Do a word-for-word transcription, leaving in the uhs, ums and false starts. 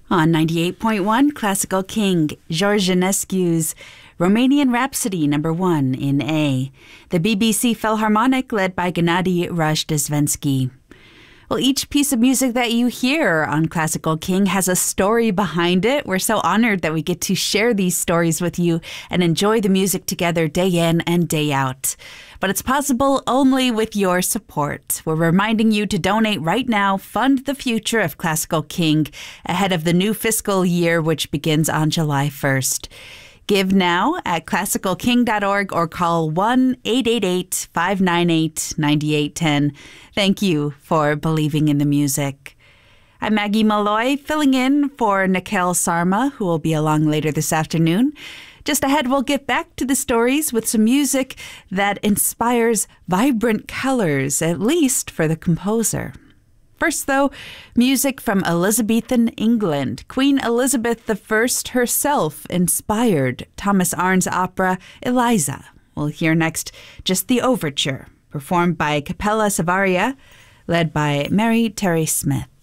On ninety-eight point one Classical King, George Enescu's Romanian Rhapsody number one in A, the B B C Philharmonic led by Gennady Rajdestvensky. Well, each piece of music that you hear on Classical King has a story behind it. We're so honored that we get to share these stories with you and enjoy the music together day in and day out. But it's possible only with your support. We're reminding you to donate right now, fund the future of Classical King ahead of the new fiscal year, which begins on July first. Give now at classical king dot org or call one eight eight eight, five nine eight, nine eight one zero. Thank you for believing in the music. I'm Maggie Malloy, filling in for Nikhil Sarma, who will be along later this afternoon. Just ahead, we'll get back to the stories with some music that inspires vibrant colors, at least for the composer. First, though, music from Elizabethan England. Queen Elizabeth the First herself inspired Thomas Arne's opera Eliza. We'll hear next just the overture, performed by Capella Savaria, led by Mary Terry Smith.